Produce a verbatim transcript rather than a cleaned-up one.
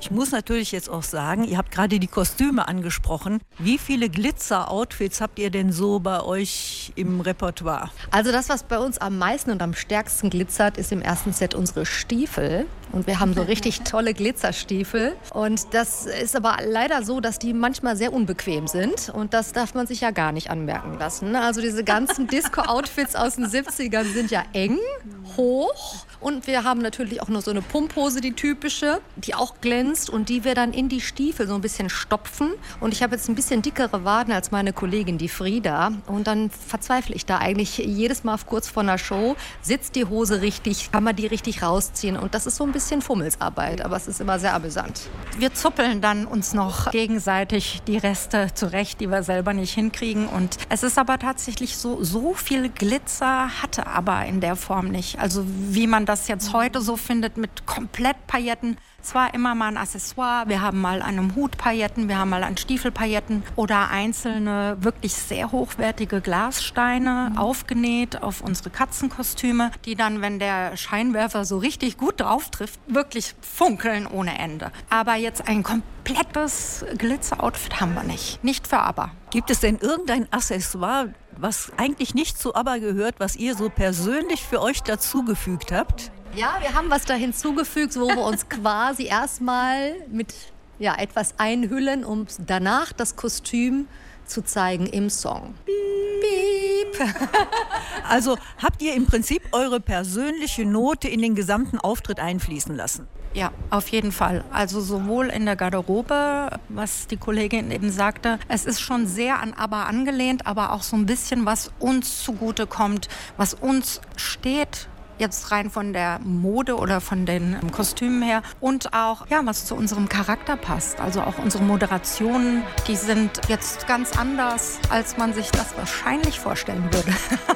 Ich muss natürlich jetzt auch sagen, ihr habt gerade die Kostüme angesprochen. Wie viele Glitzer-Outfits habt ihr denn so bei euch im Repertoire? Also das, was bei uns am meisten und am stärksten glitzert, ist im ersten Set unsere Stiefel. Und wir haben so richtig tolle Glitzerstiefel. Und das ist aber leider so, dass die manchmal sehr unbequem sind. Und das darf man sich ja gar nicht anmerken lassen. Also diese ganzen Disco-Outfits aus den siebzigern sind ja eng, hoch. Und wir haben natürlich auch noch so eine Pumphose, die typische, die auch glänzt und die wir dann in die Stiefel so ein bisschen stopfen. Und ich habe jetzt ein bisschen dickere Waden als meine Kollegin, die Frieda. Und dann verzweifle ich da eigentlich jedes Mal kurz vor einer Show. Sitzt die Hose richtig, kann man die richtig rausziehen. Und das ist so ein bisschen Fummelsarbeit, aber es ist immer sehr amüsant. Wir zuppeln dann uns noch gegenseitig die Reste zurecht, die wir selber nicht hinkriegen. Und es ist aber tatsächlich so, so viel Glitzer hatte aber in der Form nicht. Also wie man das jetzt heute so findet mit komplett Pailletten. Es war immer mal ein Accessoire. Wir haben mal an einem Hut Pailletten, wir haben mal an Stiefel Pailletten oder einzelne wirklich sehr hochwertige Glassteine mhm. aufgenäht auf unsere Katzenkostüme, die dann, wenn der Scheinwerfer so richtig gut drauf trifft, wirklich funkeln ohne Ende. Aber jetzt ein komplettes Glitzer-Outfit haben wir nicht. Nicht für ABBA. Gibt es denn irgendein Accessoire, was eigentlich nicht zu ABBA gehört, was ihr so persönlich für euch dazugefügt habt? Ja, wir haben was da hinzugefügt, wo wir uns quasi erstmal mit ja, etwas einhüllen, um danach das Kostüm zu zeigen im Song. Piep. Piep. Also habt ihr im Prinzip eure persönliche Note in den gesamten Auftritt einfließen lassen? Ja, auf jeden Fall. Also sowohl in der Garderobe, was die Kollegin eben sagte, es ist schon sehr an ABBA angelehnt, aber auch so ein bisschen, was uns zugutekommt, was uns steht, jetzt rein von der Mode oder von den Kostümen her und auch, ja, was zu unserem Charakter passt. Also auch unsere Moderationen, die sind jetzt ganz anders, als man sich das wahrscheinlich vorstellen würde.